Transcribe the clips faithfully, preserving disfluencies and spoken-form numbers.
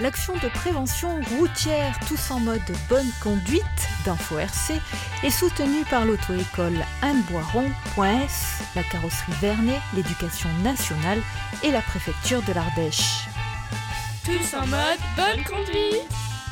l'action de prévention routière Tous en mode bonne conduite d'Info R C est soutenue par l'auto-école Anne Boiron.s, la carrosserie Vernet, l'éducation nationale et la préfecture de l'Ardèche. Tous en mode bonne conduite.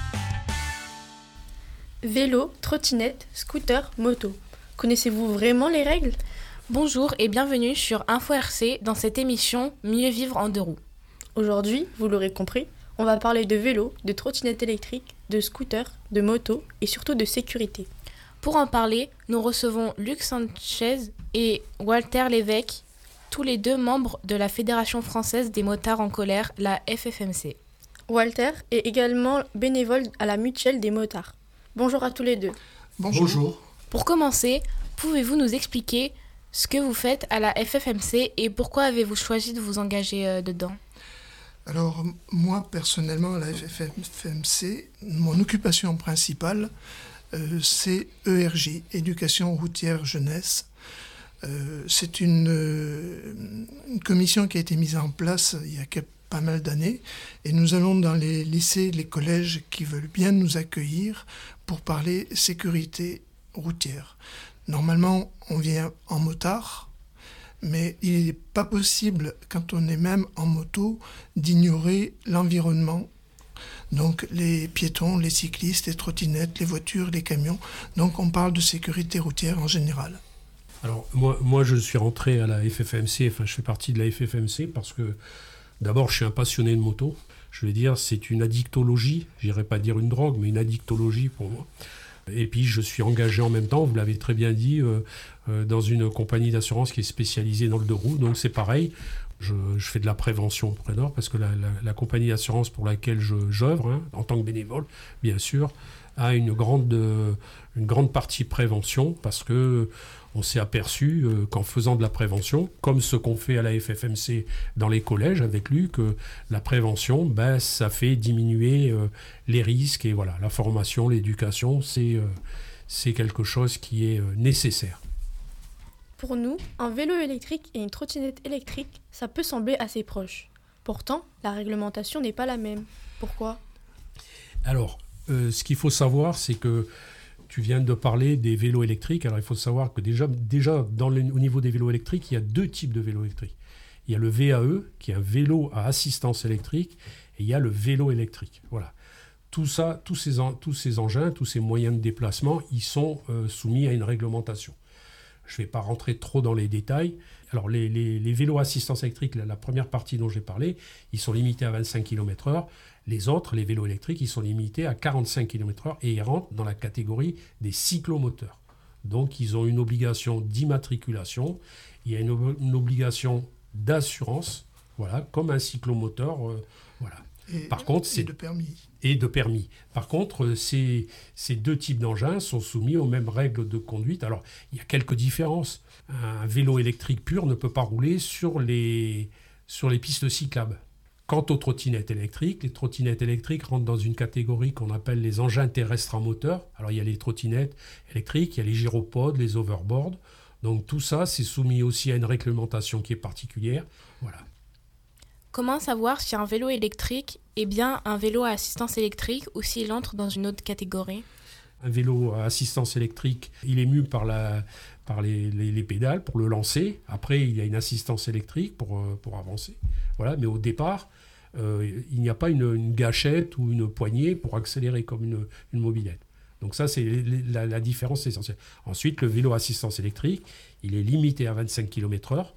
Vélo, trottinette, scooter, moto. Connaissez-vous vraiment les règles ? Bonjour et bienvenue sur Info R C dans cette émission Mieux vivre en deux roues. Aujourd'hui, vous l'aurez compris, on va parler de vélo, de trottinette électrique, de scooter, de moto et surtout de sécurité. Pour en parler, nous recevons Luc Sanchez et Walter Lévesque, tous les deux membres de la Fédération française des motards en colère, la F F M C. Walter est également bénévole à la Mutuelle des motards. Bonjour à tous les deux. Bonjour. Bonjour. Pour commencer, pouvez-vous nous expliquer ce que vous faites à la F F M C et pourquoi avez-vous choisi de vous engager euh, dedans ? Alors, moi, personnellement, à la F F M C, mon occupation principale, euh, c'est E R J, Éducation routière jeunesse. Euh, c'est une, euh, une commission qui a été mise en place il y a quelques, pas mal d'années, et nous allons dans les lycées, les collèges qui veulent bien nous accueillir pour parler sécurité routière. Normalement, on vient en motard, mais il n'est pas possible, quand on est même en moto, d'ignorer l'environnement. Donc les piétons, les cyclistes, les trottinettes, les voitures, les camions. Donc on parle de sécurité routière en général. Alors moi, moi je suis rentré à la F F M C, enfin je fais partie de la F F M C parce que d'abord je suis un passionné de moto. Je vais dire c'est une addictologie, j'irai pas dire une drogue, mais une addictologie pour moi. Et puis je suis engagé en même temps, vous l'avez très bien dit, euh, euh, dans une compagnie d'assurance qui est spécialisée dans le deux roues. Donc c'est pareil, je, je fais de la prévention auprès d'or parce que la, la, la compagnie d'assurance pour laquelle je, j'œuvre, hein, en tant que bénévole, bien sûr, a une grande, euh, une grande partie prévention parce que on s'est aperçu euh, qu'en faisant de la prévention, comme ce qu'on fait à la F F M C dans les collèges avec Luc, que la prévention, ben, ça fait diminuer euh, les risques. Et voilà, la formation, l'éducation, c'est, euh, c'est quelque chose qui est euh, nécessaire. Pour nous, un vélo électrique et une trottinette électrique, ça peut sembler assez proche. Pourtant, la réglementation n'est pas la même. Pourquoi ? Alors, euh, ce qu'il faut savoir, c'est que tu viens de parler des vélos électriques. Alors, il faut savoir que déjà, déjà dans le, au niveau des vélos électriques, il y a deux types de vélos électriques. Il y a le V A E, qui est un vélo à assistance électrique, et il y a le vélo électrique. Voilà. Tout ça, tous ces, en, tous ces engins, tous ces moyens de déplacement, ils sont euh, soumis à une réglementation. Je ne vais pas rentrer trop dans les détails. Alors, les, les, les vélos à assistance électrique, la, la première partie dont j'ai parlé, ils sont limités à vingt-cinq kilomètres heure. Les autres, les vélos électriques, ils sont limités à quarante-cinq kilomètres heure et ils rentrent dans la catégorie des cyclomoteurs. Donc, ils ont une obligation d'immatriculation, il y a une, une obligation d'assurance, voilà, comme un cyclomoteur, euh, voilà. Et, Par contre, et c'est, de permis. Et de permis. Par contre, ces, ces deux types d'engins sont soumis aux mêmes règles de conduite. Alors, il y a quelques différences. Un vélo électrique pur ne peut pas rouler sur les, sur les pistes cyclables. Quant aux trottinettes électriques, les trottinettes électriques rentrent dans une catégorie qu'on appelle les engins terrestres à moteur. Alors, il y a les trottinettes électriques, il y a les gyropodes, les overboards. Donc, tout ça, c'est soumis aussi à une réglementation qui est particulière. Voilà. Comment savoir si un vélo électrique est bien un vélo à assistance électrique ou s'il entre dans une autre catégorie ? Un vélo à assistance électrique, il est mu par, la, par les, les, les pédales pour le lancer. Après, il y a une assistance électrique pour, pour avancer. Voilà. Mais au départ, euh, il n'y a pas une, une gâchette ou une poignée pour accélérer comme une, une mobilette. Donc ça, c'est la, la différence essentielle. Ensuite, le vélo à assistance électrique, il est limité à vingt-cinq kilomètres heure.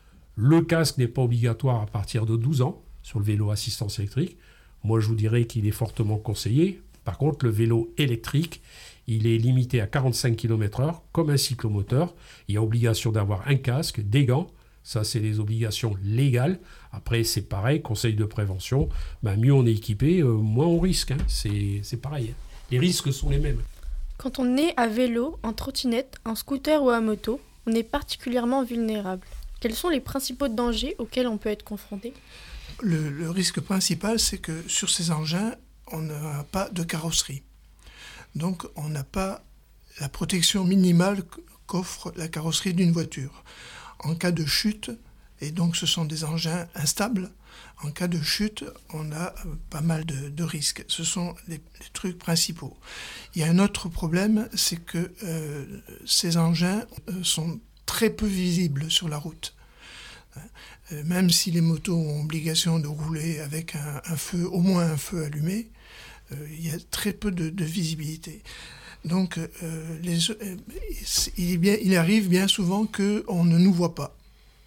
Le casque n'est pas obligatoire à partir de douze ans sur le vélo assistance électrique. Moi, je vous dirais qu'il est fortement conseillé. Par contre, le vélo électrique, il est limité à quarante-cinq kilomètres heure, comme un cyclomoteur. Il y a obligation d'avoir un casque, des gants. Ça, c'est les obligations légales. Après, c'est pareil, conseil de prévention. Ben, mieux on est équipé, euh, moins on risque. Hein. C'est, c'est pareil. Hein. Les risques sont les mêmes. Quand on est à vélo, en trottinette, en scooter ou à moto, on est particulièrement vulnérable. Quels sont les principaux dangers auxquels on peut être confronté ? le, le risque principal, c'est que sur ces engins, on n'a pas de carrosserie. Donc, on n'a pas la protection minimale qu'offre la carrosserie d'une voiture. En cas de chute, et donc ce sont des engins instables, En cas de chute, on a pas mal de, de risques. Ce sont les, les trucs principaux. Il y a un autre problème, c'est que euh, ces engins euh, sont très peu visibles sur la route. Euh, même si les motos ont obligation de rouler avec un, un feu, au moins un feu allumé, euh, il y a très peu de, de visibilité. Donc, euh, les, euh, il, est bien, il arrive bien souvent qu'on ne nous voit pas.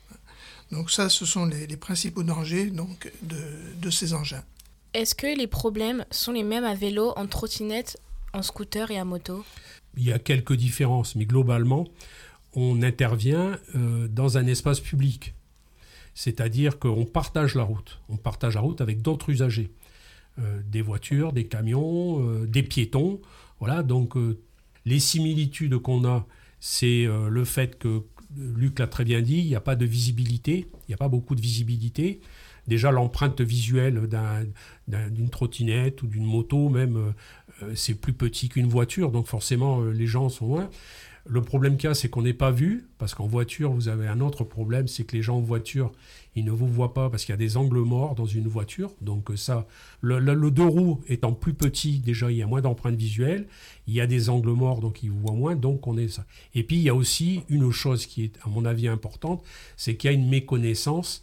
Donc ça, ce sont les, les principaux dangers donc, de, de ces engins. Est-ce que les problèmes sont les mêmes à vélo, en trottinette, en scooter et à moto ? Il y a quelques différences, mais globalement, on intervient euh, dans un espace public. C'est-à-dire qu'on partage la route. On partage la route avec d'autres usagers. Euh, des voitures, des camions, euh, des piétons. Voilà, donc euh, les similitudes qu'on a, c'est euh, le fait que Luc l'a très bien dit, il n'y a pas de visibilité, il n'y a pas beaucoup de visibilité. Déjà, l'empreinte visuelle d'un, d'un, d'une trottinette ou d'une moto, même, euh, c'est plus petit qu'une voiture, donc forcément, euh, les gens sont loin. Le problème qu'il y a, c'est qu'on n'est pas vu, parce qu'en voiture, vous avez un autre problème, c'est que les gens en voiture, ils ne vous voient pas parce qu'il y a des angles morts dans une voiture. Donc ça, le, le, le deux roues étant plus petit, déjà, il y a moins d'empreintes visuelles. Il y a des angles morts, donc ils vous voient moins, donc on est ça. Et puis, il y a aussi une chose qui est, à mon avis, importante, c'est qu'il y a une méconnaissance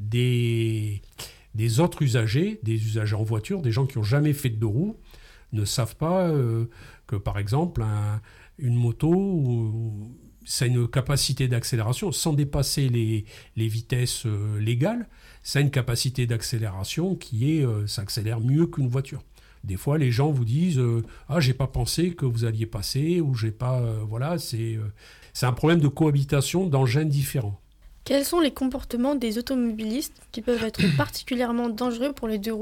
des, des autres usagers, des usagers en voiture, des gens qui n'ont jamais fait de deux roues, ne savent pas euh, que, par exemple, un... une moto, ça a une capacité d'accélération, sans dépasser les, les vitesses euh, légales, ça a une capacité d'accélération qui est, euh, ça accélère mieux qu'une voiture. Des fois, les gens vous disent euh, « Ah, j'ai pas pensé que vous alliez passer » ou « j'ai pas... Euh, » Voilà, c'est, euh, c'est un problème de cohabitation d'engins différents. Quels sont les comportements des automobilistes qui peuvent être particulièrement dangereux pour les deux roues ?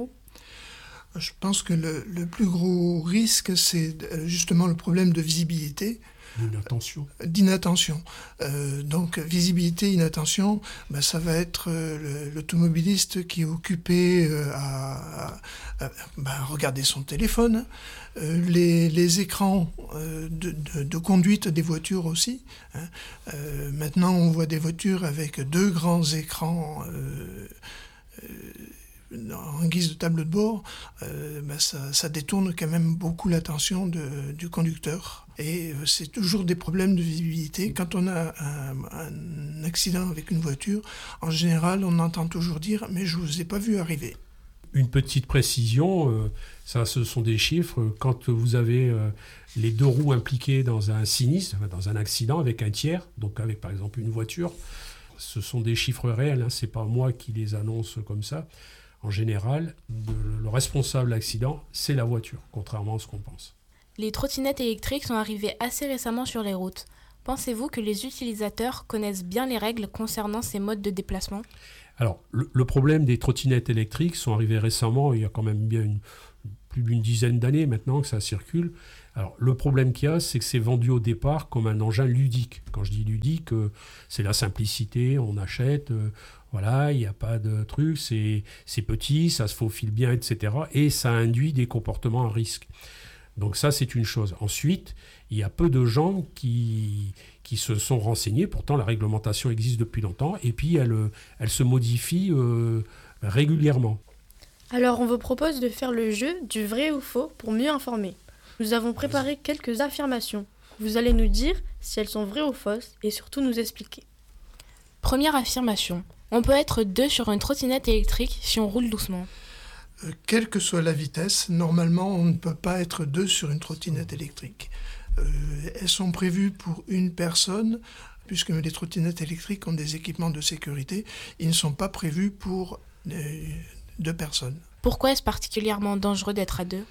Je pense que le, le plus gros risque, c'est justement le problème de visibilité. D'inattention. D'inattention. Euh, donc, visibilité, inattention, ben, ça va être euh, l'automobiliste qui est occupé euh, à, à, à ben, regarder son téléphone, euh, les, les écrans euh, de, de, de conduite des voitures aussi. Hein. Euh, maintenant, on voit des voitures avec deux grands écrans euh, euh, en guise de tableau de bord, euh, ben ça, ça détourne quand même beaucoup l'attention de, du conducteur. Et euh, c'est toujours des problèmes de visibilité. Quand on a un, un accident avec une voiture, en général, on entend toujours dire « mais je ne vous ai pas vu arriver ». Une petite précision, euh, ça, ce sont des chiffres. Quand vous avez euh, les deux roues impliquées dans un sinistre, dans un accident avec un tiers, donc avec par exemple une voiture, ce sont des chiffres réels, hein, ce n'est pas moi qui les annonce comme ça. En général, le responsable de l'accident, c'est la voiture, contrairement à ce qu'on pense. Les trottinettes électriques sont arrivées assez récemment sur les routes. Pensez-vous que les utilisateurs connaissent bien les règles concernant ces modes de déplacement ? Alors, le, le problème des trottinettes électriques sont arrivées récemment, il y a quand même bien une, plus d'une dizaine d'années maintenant que ça circule. Alors, le problème qu'il y a, c'est que c'est vendu au départ comme un engin ludique. Quand je dis ludique, euh, c'est la simplicité, on achète... Euh, Voilà, il n'y a pas de truc, c'est, c'est petit, ça se faufile bien, et cetera. Et ça induit des comportements à risque. Donc ça, c'est une chose. Ensuite, il y a peu de gens qui, qui se sont renseignés. Pourtant, la réglementation existe depuis longtemps. Et puis, elle, elle se modifie euh, régulièrement. Alors, on vous propose de faire le jeu du vrai ou faux pour mieux informer. Nous avons préparé quelques affirmations. Vous allez nous dire si elles sont vraies ou fausses et surtout nous expliquer. Première affirmation. On peut être deux sur une trottinette électrique si on roule doucement. Euh, quelle que soit la vitesse, normalement, on ne peut pas être deux sur une trottinette électrique. Euh, elles sont prévues pour une personne, puisque les trottinettes électriques ont des équipements de sécurité. Ils ne sont pas prévus pour euh, deux personnes. Pourquoi est-ce particulièrement dangereux d'être à deux ?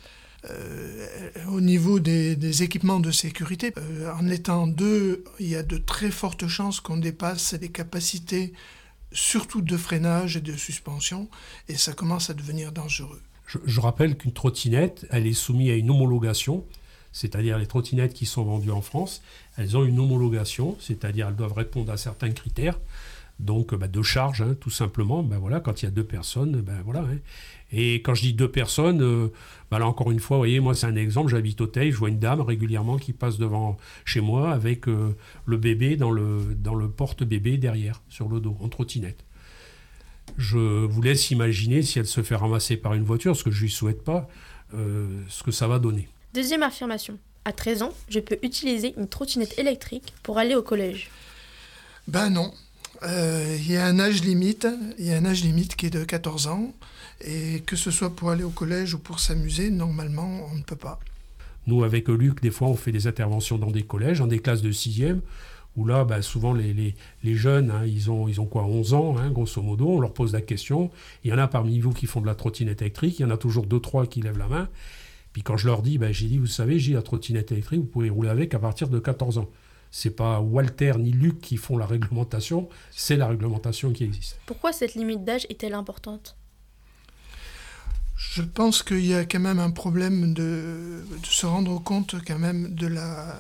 Euh, au niveau des, des équipements de sécurité, euh, en étant deux, il y a de très fortes chances qu'on dépasse les capacités surtout de freinage et de suspension, et ça commence à devenir dangereux. Je, je rappelle qu'une trottinette, elle est soumise à une homologation, c'est-à-dire les trottinettes qui sont vendues en France, elles ont une homologation, c'est-à-dire elles doivent répondre à certains critères, donc bah, de charge, hein, tout simplement. Bah, voilà, quand il y a deux personnes, bah, voilà. Hein. Et quand je dis deux personnes, euh, bah, là encore une fois, vous voyez, moi c'est un exemple, j'habite au Teil, je vois une dame régulièrement qui passe devant chez moi avec euh, le bébé dans le, dans le porte-bébé derrière, sur le dos, en trottinette. Je vous laisse imaginer si elle se fait ramasser par une voiture, ce que je ne lui souhaite pas, euh, ce que ça va donner. Deuxième affirmation. À treize ans, je peux utiliser une trottinette électrique pour aller au collège. Ben non. Il euh, y a un âge limite, il y a un âge limite qui est de quatorze ans, et que ce soit pour aller au collège ou pour s'amuser, normalement, on ne peut pas. Nous, avec Luc, des fois, on fait des interventions dans des collèges, dans des classes de sixième, où là, bah, souvent, les, les, les jeunes, hein, ils, ont, ils ont quoi, onze ans, hein, grosso modo, on leur pose la question. Il y en a parmi vous qui font de la trottinette électrique, il y en a toujours deux, trois qui lèvent la main. Puis quand je leur dis, bah, j'ai dit, vous savez, j'ai la trottinette électrique, vous pouvez rouler avec à partir de quatorze ans. C'est pas Walter ni Luc qui font la réglementation, c'est la réglementation qui existe. Pourquoi cette limite d'âge est-elle importante ? Je pense qu'il y a quand même un problème de, de se rendre compte quand même de, la,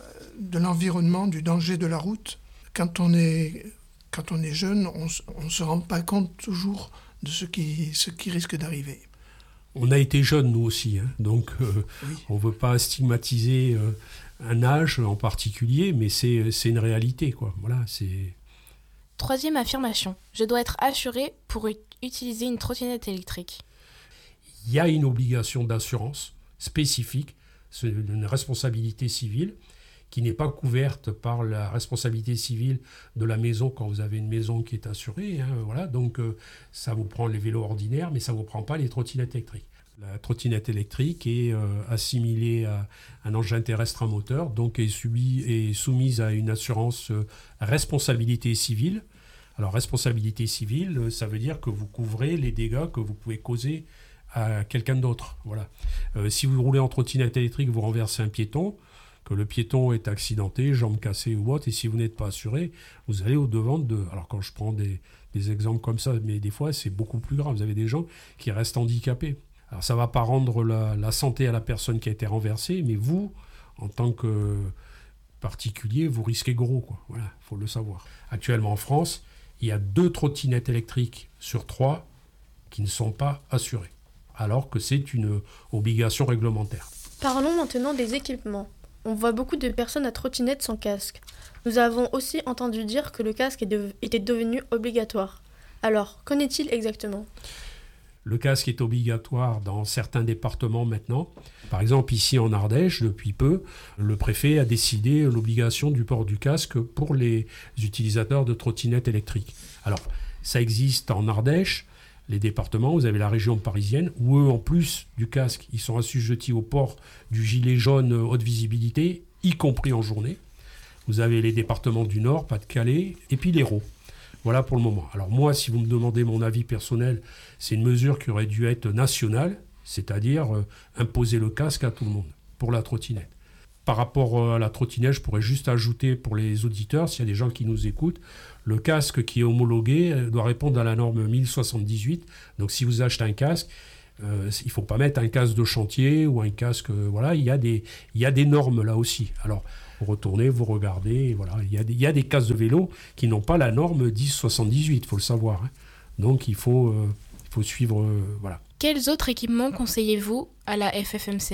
de l'environnement, du danger de la route. Quand on est, quand on est jeune, on ne se rend pas compte toujours de ce qui, ce qui risque d'arriver. On a été jeunes, nous aussi, hein, donc euh, oui. On ne veut pas stigmatiser euh, un âge en particulier, mais c'est, c'est une réalité, quoi. Voilà, c'est... Troisième affirmation. Je dois être assuré pour ut- utiliser une trottinette électrique. Il y a une obligation d'assurance spécifique, c'est une responsabilité civile qui n'est pas couverte par la responsabilité civile de la maison quand vous avez une maison qui est assurée. Hein, voilà. Donc euh, ça vous prend les vélos ordinaires, mais ça ne vous prend pas les trottinettes électriques. La trottinette électrique est euh, assimilée à un engin terrestre à moteur, donc est, subi, est soumise à une assurance euh, responsabilité civile. Alors responsabilité civile, ça veut dire que vous couvrez les dégâts que vous pouvez causer à quelqu'un d'autre. Voilà. Euh, si vous roulez en trottinette électrique, vous renversez un piéton, que le piéton est accidenté, jambe cassée ou autre, et si vous n'êtes pas assuré, vous allez au-devant de... Alors quand je prends des, des exemples comme ça, mais des fois c'est beaucoup plus grave, vous avez des gens qui restent handicapés. Alors ça ne va pas rendre la, la santé à la personne qui a été renversée, mais vous, en tant que particulier, vous risquez gros, quoi. Voilà, il faut le savoir. Actuellement en France, il y a deux trottinettes électriques sur trois qui ne sont pas assurées, alors que c'est une obligation réglementaire. Parlons maintenant des équipements. On voit beaucoup de personnes à trottinette sans casque. Nous avons aussi entendu dire que le casque est de- était devenu obligatoire. Alors, qu'en est-il exactement ? Le casque est obligatoire dans certains départements maintenant. Par exemple, ici en Ardèche, depuis peu, le préfet a décidé l'obligation du port du casque pour les utilisateurs de trottinettes électriques. Alors, ça existe en Ardèche, les départements, vous avez la région parisienne, où eux, en plus du casque, ils sont assujettis au port du gilet jaune haute visibilité, y compris en journée. Vous avez les départements du Nord, Pas-de-Calais, et puis l'Hérault. Voilà pour le moment. Alors moi, si vous me demandez mon avis personnel, c'est une mesure qui aurait dû être nationale, c'est-à-dire euh, imposer le casque à tout le monde, pour la trottinette. Par rapport à la trottinette, je pourrais juste ajouter pour les auditeurs, s'il y a des gens qui nous écoutent, le casque qui est homologué doit répondre à la norme mille soixante-dix-huit. Donc si vous achetez un casque, euh, il ne faut pas mettre un casque de chantier ou un casque... Euh, voilà, il y a des, il y a des normes là aussi. Alors, vous retournez, vous regardez, et voilà. Il y a des, il y a des casques de vélo qui n'ont pas la norme dix soixante-dix-huit, il faut le savoir. Hein. Donc il faut, euh, il faut suivre... Euh, voilà. Quels autres équipements conseillez-vous à la F F M C ?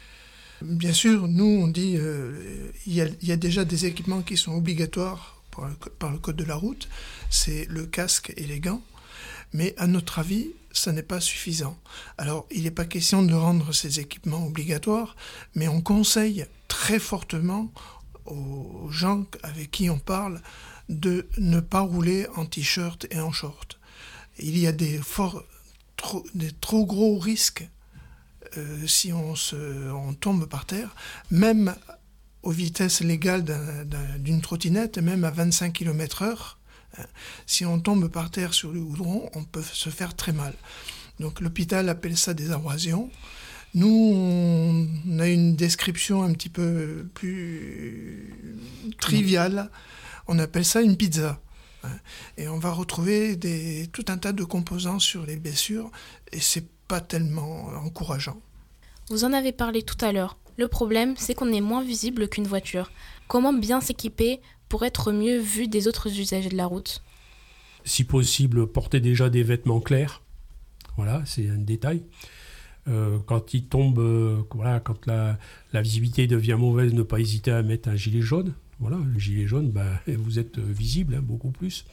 Bien sûr, nous, on dit qu'il euh, y, y a déjà des équipements qui sont obligatoires par le, par le code de la route. C'est le casque et les gants. Mais à notre avis, ça n'est pas suffisant. Alors, il n'est pas question de rendre ces équipements obligatoires, mais on conseille très fortement aux gens avec qui on parle de ne pas rouler en t-shirt et en short. Il y a des, forts, trop, des trop gros risques Euh, si on, se, on tombe par terre, même aux vitesses légales d'un, d'un, d'une trottinette, même à vingt-cinq kilomètres heure, hein, si on tombe par terre sur le goudron, on peut se faire très mal. Donc l'hôpital appelle ça des abrasions. Nous, on a une description un petit peu plus triviale. On appelle ça une pizza. Hein, et on va retrouver des, tout un tas de composants sur les blessures, et c'est pas tellement encourageant. Vous en avez parlé tout à l'heure. Le problème, c'est qu'on est moins visible qu'une voiture. Comment bien s'équiper pour être mieux vu des autres usagers de la route ? Si possible, porter déjà des vêtements clairs. Voilà, c'est un détail. Euh, quand il tombe, euh, voilà, quand la, la visibilité devient mauvaise, ne pas hésiter à mettre un gilet jaune. Voilà, le gilet jaune, ben, vous êtes visible, hein, beaucoup plus.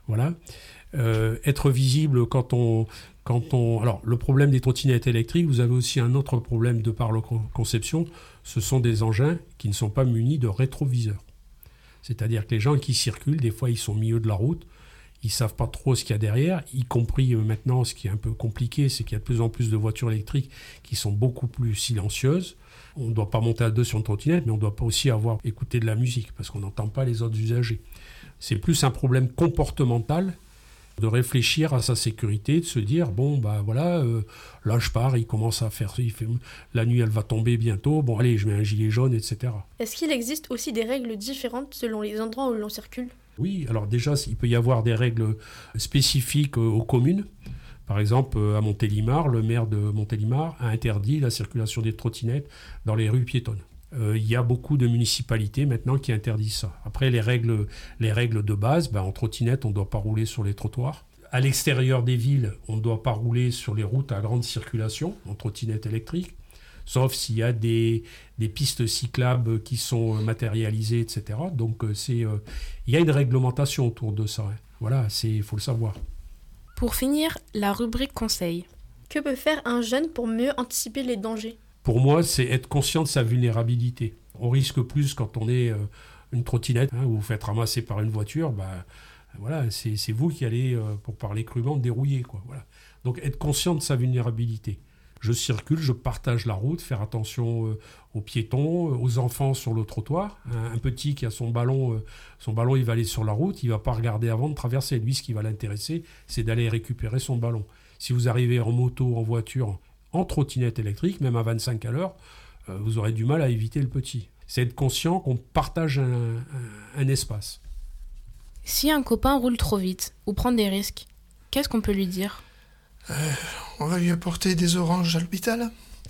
Voilà. Euh, être visible quand on, quand on... Alors, le problème des trottinettes électriques, vous avez aussi un autre problème de par leur conception, ce sont des engins qui ne sont pas munis de rétroviseurs. C'est-à-dire que les gens qui circulent, des fois, ils sont au milieu de la route, ils ne savent pas trop ce qu'il y a derrière, y compris maintenant, ce qui est un peu compliqué, c'est qu'il y a de plus en plus de voitures électriques qui sont beaucoup plus silencieuses. On ne doit pas monter à deux sur une trottinette, mais on ne doit pas aussi avoir écouté de la musique, parce qu'on n'entend pas les autres usagers. C'est plus un problème comportemental de réfléchir à sa sécurité, de se dire, bon, bah voilà, euh, là je pars, il commence à faire, il fait, la nuit elle va tomber bientôt, bon allez, je mets un gilet jaune, et cetera. Est-ce qu'il existe aussi des règles différentes selon les endroits où l'on circule ? Oui, alors déjà, il peut y avoir des règles spécifiques aux communes. Par exemple, à Montélimar, le maire de Montélimar a interdit la circulation des trottinettes dans les rues piétonnes. Euh, il y a beaucoup de municipalités maintenant qui interdisent ça. Après, les règles, les règles de base, ben, en trottinette, on ne doit pas rouler sur les trottoirs. À l'extérieur des villes, on ne doit pas rouler sur les routes à grande circulation en trottinette électrique, sauf s'il y a des, des pistes cyclables qui sont matérialisées, et cetera. Donc, c'est, euh, il y a une réglementation autour de ça. Hein. Voilà, il faut le savoir. Pour finir, la rubrique conseil. Que peut faire un jeune pour mieux anticiper les dangers ? Pour moi, c'est être conscient de sa vulnérabilité. On risque plus quand on est euh, une trottinette, hein, où vous vous faites ramasser par une voiture, bah, voilà, c'est, c'est vous qui allez, euh, pour parler crûment, dérouiller, quoi, voilà. Donc être conscient de sa vulnérabilité. Je circule, je partage la route, faire attention euh, aux piétons, aux enfants sur le trottoir. Un, un petit qui a son ballon, euh, son ballon, il va aller sur la route, il ne va pas regarder avant de traverser. Lui, ce qui va l'intéresser, c'est d'aller récupérer son ballon. Si vous arrivez en moto, en voiture, en trottinette électrique, même à vingt-cinq à l'heure, euh, vous aurez du mal à éviter le petit. C'est être conscient qu'on partage un, un, un espace. Si un copain roule trop vite ou prend des risques, qu'est-ce qu'on peut lui dire ? euh, On va lui apporter des oranges à l'hôpital.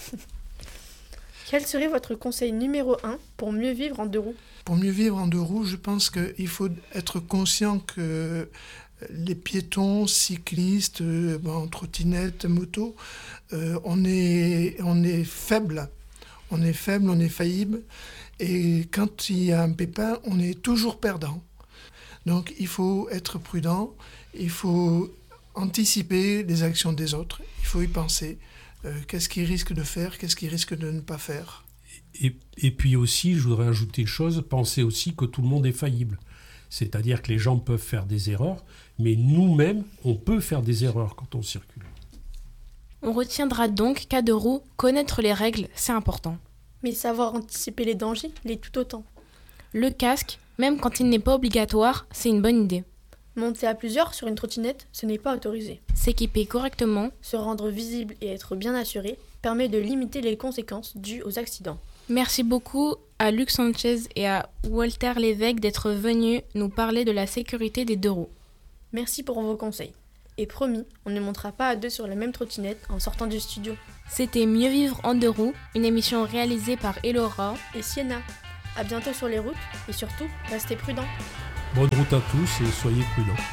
Quel serait votre conseil numéro un pour mieux vivre en deux roues ? Pour mieux vivre en deux roues, je pense qu'il faut être conscient que les piétons, cyclistes, euh, bon, trottinettes, motos, euh, on est, on est faible. On est faible, on est faillible. Et quand il y a un pépin, on est toujours perdant. Donc il faut être prudent, il faut anticiper les actions des autres, il faut y penser. Euh, qu'est-ce qu'ils risquent de faire, qu'est-ce qu'ils risquent de ne pas faire. Et, et puis aussi, je voudrais ajouter une chose, penser aussi que tout le monde est faillible. C'est-à-dire que les gens peuvent faire des erreurs, mais nous-mêmes, on peut faire des erreurs quand on circule. On retiendra donc qu'à deux roues, connaître les règles, c'est important. Mais savoir anticiper les dangers l'est tout autant. Le casque, même quand il n'est pas obligatoire, c'est une bonne idée. Monter à plusieurs sur une trottinette, ce n'est pas autorisé. S'équiper correctement, se rendre visible et être bien assuré permet de limiter les conséquences dues aux accidents. Merci beaucoup à Luc Sanchez et à Walter Lévesque d'être venus nous parler de la sécurité des deux roues. Merci pour vos conseils. Et promis, on ne montera pas à deux sur la même trottinette en sortant du studio. C'était Mieux vivre en deux roues, une émission réalisée par Elora et Sienna. À bientôt sur les routes et surtout, restez prudents. Bonne route à tous et soyez prudents.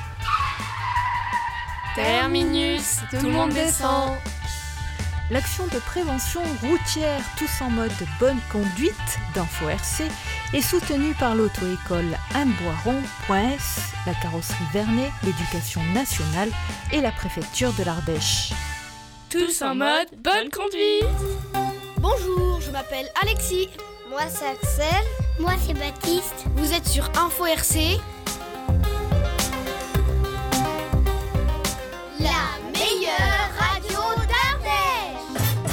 Terminus, tout le monde descend. L'action de prévention routière Tous en mode bonne conduite d'Info R C est soutenue par l'auto-école Anne Boiron point S, la carrosserie Vernet, l'éducation nationale et la préfecture de l'Ardèche. Tous en mode bonne conduite. Bonjour, je m'appelle Alexis. Moi c'est Axel. Moi c'est Baptiste. Vous êtes sur Info R C.